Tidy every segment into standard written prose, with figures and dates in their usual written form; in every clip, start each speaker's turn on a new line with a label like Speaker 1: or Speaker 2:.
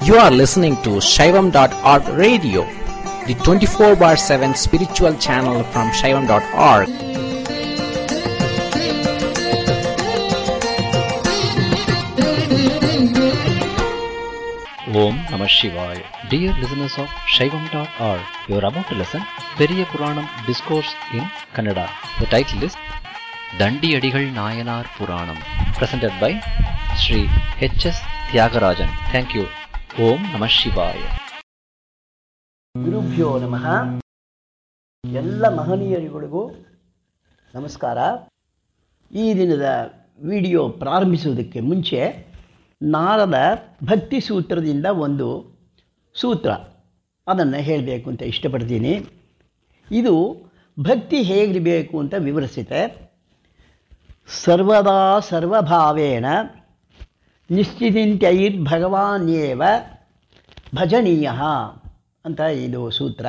Speaker 1: You are listening to Shaivam.org radio, the 24/7 spiritual channel from Shaivam.org.
Speaker 2: Om Namah Shivaya. Dear listeners of Shaivam.org, you are about to listen Periya Puranam Discourse in Kannada. The title is Dandi Adigal Nayanar Puranam, presented by Sri H.S. Tyagarajan. Thank you. Om Namah Shivaya.
Speaker 3: ಗುರುಭ್ಯೋ ನಮಃ. ಎಲ್ಲ ಮಹನೀಯರುಗಳಿಗೂ ನಮಸ್ಕಾರ. ಈ ದಿನದ video ಪ್ರಾರಂಭಿಸುವುದಕ್ಕೆ ಮುಂಚೆ ನಾರದ ಭಕ್ತಿ ಸೂತ್ರದಿಂದ ಒಂದು ಸೂತ್ರ ಅದನ್ನು ಹೇಳಬೇಕು ಅಂತ ಇಷ್ಟಪಡ್ತೀನಿ. ಇದು ಭಕ್ತಿ ಹೇಗಿರಬೇಕು ಅಂತ ವಿವರಿಸುತ್ತೆ. ಸರ್ವದಾ ಸರ್ವಭಾವೇನ ನಿಶ್ಚಿತಿಂತ್ಯೈರ್ಭಗವಾನ್ಯೇವ ಭಜನೀಯ ಅಂತ ಇದು ಸೂತ್ರ.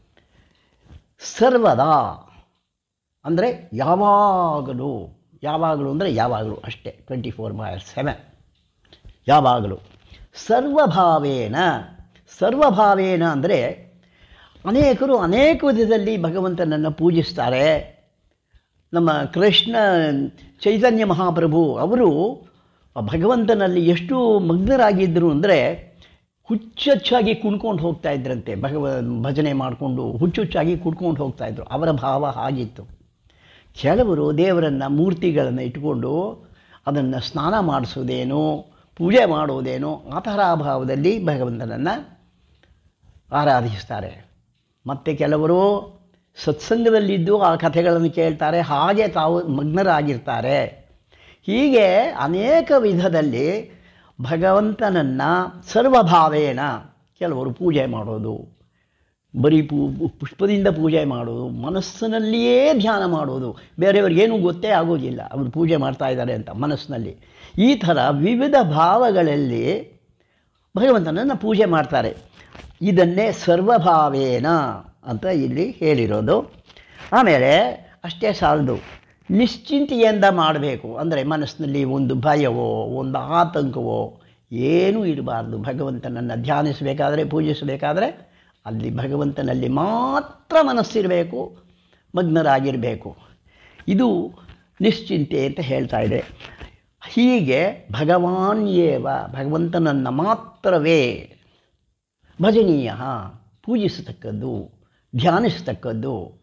Speaker 3: ಸರ್ವದಾ ಅಂದರೆ ಯಾವಾಗಲೂ, ಯಾವಾಗಲೂ ಅಂದರೆ ಯಾವಾಗಲೂ ಅಷ್ಟೇ, 24/7 ಯಾವಾಗಲೂ. ಸರ್ವಭಾವೇನ, ಸರ್ವಭಾವೇನ ಅಂದರೆ ಅನೇಕರು ಅನೇಕ ವಿಧದಲ್ಲಿ ಭಗವಂತನನ್ನು ಪೂಜಿಸ್ತಾರೆ. ನಮ್ಮ ಕೃಷ್ಣ ಚೈತನ್ಯ ಮಹಾಪ್ರಭು ಅವರು ಭಗವಂತನಲ್ಲಿ ಎಷ್ಟು ಮಗ್ನರಾಗಿದ್ದರು ಅಂದರೆ ಹುಚ್ಚುಚ್ಚಾಗಿ ಕುಣ್ಕೊಂಡು ಹೋಗ್ತಾ ಇದ್ರಂತೆ. ಭಜನೆ ಮಾಡಿಕೊಂಡು ಹುಚ್ಚುಚ್ಚಾಗಿ ಕುಡ್ಕೊಂಡು ಹೋಗ್ತಾಯಿದ್ರು. ಅವರ ಭಾವ ಹಾಗಿತ್ತು. ಕೆಲವರು ದೇವರನ್ನು ಮೂರ್ತಿಗಳನ್ನು ಇಟ್ಕೊಂಡು ಅದನ್ನು ಸ್ನಾನ ಮಾಡಿಸೋದೇನೋ ಪೂಜೆ ಮಾಡೋದೇನೋ ಆ ಥರ ಭಾವದಲ್ಲಿ ಭಗವಂತನನ್ನು ಆರಾಧಿಸ್ತಾರೆ. ಮತ್ತು ಕೆಲವರು ಸತ್ಸಂಗದಲ್ಲಿದ್ದು ಆ ಕಥೆಗಳನ್ನು ಕೇಳ್ತಾರೆ, ಹಾಗೆ ತಾವು ಮಗ್ನರಾಗಿರ್ತಾರೆ. ಹೀಗೆ ಅನೇಕ ವಿಧದಲ್ಲಿ ಭಗವಂತನನ್ನು ಸರ್ವಭಾವೇನ ಕೆಲವರು ಪೂಜೆ ಮಾಡೋದು, ಬರೀ ಪುಷ್ಪದಿಂದ ಪೂಜೆ ಮಾಡೋದು, ಮನಸ್ಸಿನಲ್ಲಿಯೇ ಧ್ಯಾನ ಮಾಡೋದು, ಬೇರೆಯವ್ರಿಗೇನೂ ಗೊತ್ತೇ ಆಗೋದಿಲ್ಲ ಅವರು ಪೂಜೆ ಮಾಡ್ತಾ ಇದ್ದಾರೆ ಅಂತ ಮನಸ್ಸಿನಲ್ಲಿ. ಈ ಥರ ವಿವಿಧ ಭಾವಗಳಲ್ಲಿ ಭಗವಂತನನ್ನು ಪೂಜೆ ಮಾಡ್ತಾರೆ. ಇದನ್ನೇ ಸರ್ವಭಾವೇನ ಅಂತ ಇಲ್ಲಿ ಹೇಳಿರೋದು. ಆಮೇಲೆ ಅಷ್ಟೇ ಸಾಲದು, ನಿಶ್ಚಿಂತೆಯಿಂದ ಮಾಡಬೇಕು. ಅಂದರೆ ಮನಸ್ಸಿನಲ್ಲಿ ಒಂದು ಭಯವೋ ಒಂದು ಆತಂಕವೋ ಏನೂ ಇರಬಾರ್ದು. ಭಗವಂತನನ್ನು ಧ್ಯಾನಿಸಬೇಕಾದ್ರೆ ಪೂಜಿಸಬೇಕಾದ್ರೆ ಅಲ್ಲಿ ಭಗವಂತನಲ್ಲಿ ಮಾತ್ರ ಮನಸ್ಸಿರಬೇಕು, ಮಗ್ನರಾಗಿರಬೇಕು. ಇದು ನಿಶ್ಚಿಂತೆ ಅಂತ ಹೇಳ್ತಾ ಇದೆ. ಹೀಗೆ ಭಗವಾನ್ಯೇವ, ಭಗವಂತನನ್ನು ಮಾತ್ರವೇ ಭಜನೀಯ, ಪೂಜಿಸತಕ್ಕದ್ದು, ಧ್ಯಾನಿಸತಕ್ಕದ್ದು.